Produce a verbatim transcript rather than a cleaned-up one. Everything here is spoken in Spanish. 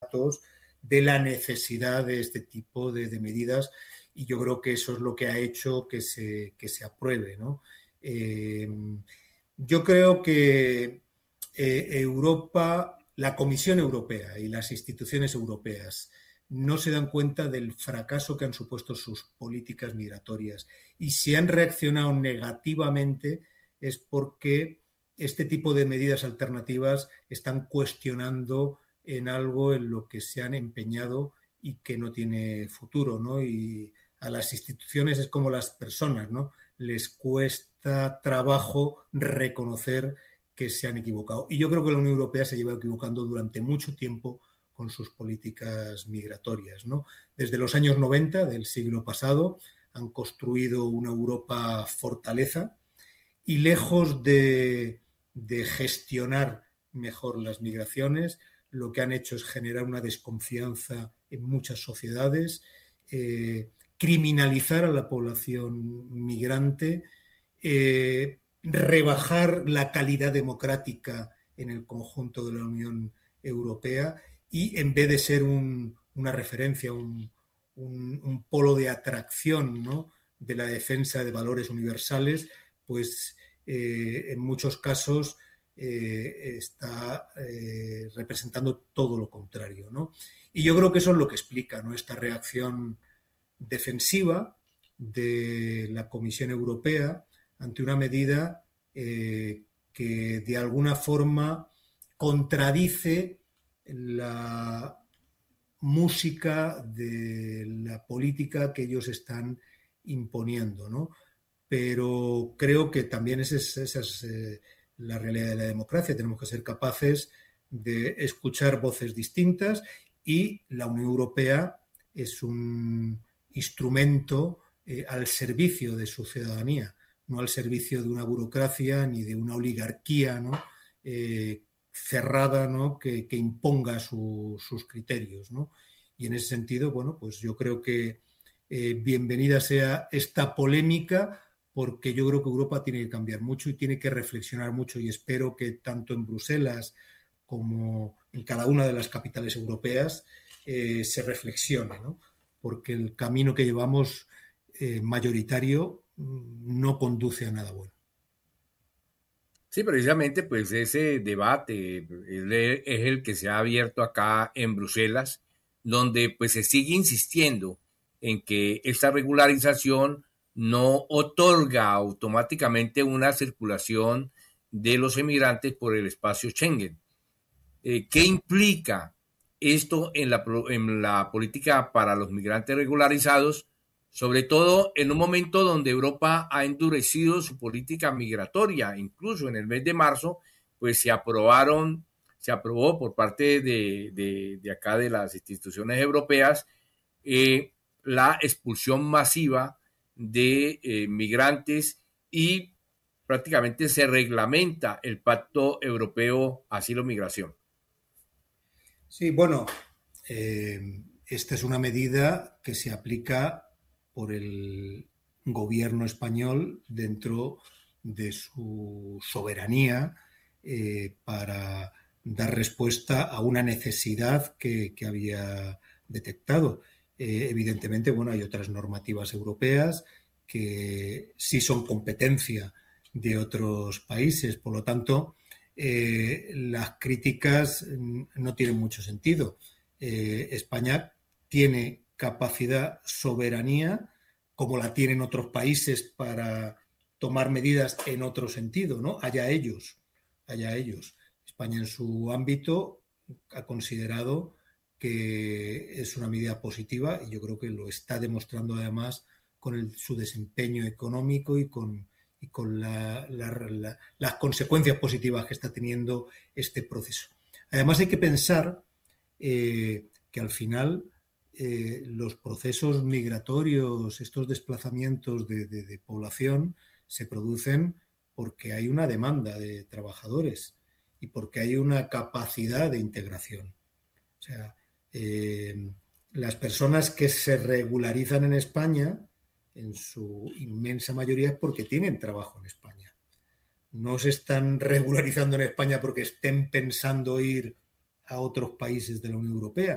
datos de la necesidad de este tipo de, de medidas, y yo creo que eso es lo que ha hecho que se, que se apruebe, ¿no? Eh, yo creo que eh, Europa, la Comisión Europea y las instituciones europeas no se dan cuenta del fracaso que han supuesto sus políticas migratorias, y si han reaccionado negativamente es porque este tipo de medidas alternativas están cuestionando en algo en lo que se han empeñado y que no tiene futuro, ¿no? Y a las instituciones es como las personas, ¿no? Les cuesta trabajo reconocer que se han equivocado. Y yo creo que la Unión Europea se lleva equivocando durante mucho tiempo con sus políticas migratorias, ¿no? Desde los años noventa del siglo pasado han construido una Europa fortaleza, y lejos de, de gestionar mejor las migraciones, lo que han hecho es generar una desconfianza en muchas sociedades, eh, criminalizar a la población migrante, eh, rebajar la calidad democrática en el conjunto de la Unión Europea, y en vez de ser un, una referencia, un, un, un polo de atracción, ¿no?, de la defensa de valores universales, pues eh, en muchos casos eh, está eh, representando todo lo contrario, ¿no? Y yo creo que eso es lo que explica, ¿no?, esta reacción defensiva de la Comisión Europea ante una medida eh, que de alguna forma contradice la música de la política que ellos están imponiendo, ¿no? Pero creo que también esa es, esa es eh, la realidad de la democracia. Tenemos que ser capaces de escuchar voces distintas, y la Unión Europea es un instrumento eh, al servicio de su ciudadanía, no al servicio de una burocracia ni de una oligarquía, ¿no?, eh, cerrada, ¿no?, que, que imponga su, sus criterios, ¿no? Y en ese sentido, bueno, pues yo creo que eh, bienvenida sea esta polémica, porque yo creo que Europa tiene que cambiar mucho y tiene que reflexionar mucho, y espero que tanto en Bruselas como en cada una de las capitales europeas eh, se reflexione, ¿no?, porque el camino que llevamos eh, mayoritario no conduce a nada bueno. Sí, precisamente, pues ese debate es el que se ha abierto acá en Bruselas, donde pues se sigue insistiendo en que esta regularización no otorga automáticamente una circulación de los emigrantes por el espacio Schengen. Eh, ¿Qué implica esto en la, en la política para los migrantes regularizados? Sobre todo en un momento donde Europa ha endurecido su política migratoria. Incluso en el mes de marzo, pues se aprobaron, se aprobó por parte de, de, de acá de las instituciones europeas eh, la expulsión masiva de eh, migrantes, y prácticamente se reglamenta el Pacto Europeo Asilo-Migración. Sí, bueno, eh, esta es una medida que se aplica por el gobierno español dentro de su soberanía eh, para dar respuesta a una necesidad que, que había detectado. Eh, evidentemente, bueno, hay otras normativas europeas que sí son competencia de otros países, por lo tanto, eh, las críticas no tienen mucho sentido. Eh, España tiene capacidad, soberanía, como la tienen otros países para tomar medidas en otro sentido, ¿no? Allá ellos, allá ellos. España en su ámbito ha considerado que es una medida positiva, y yo creo que lo está demostrando además con el, su desempeño económico y con, y con la, la, la, las consecuencias positivas que está teniendo este proceso. Además hay que pensar eh, que al final eh, los procesos migratorios, estos desplazamientos de, de, de población, se producen porque hay una demanda de trabajadores y porque hay una capacidad de integración. O sea, eh, las personas que se regularizan en España, en su inmensa mayoría, es porque tienen trabajo en España. No se están regularizando en España porque estén pensando ir a otros países de la Unión Europea.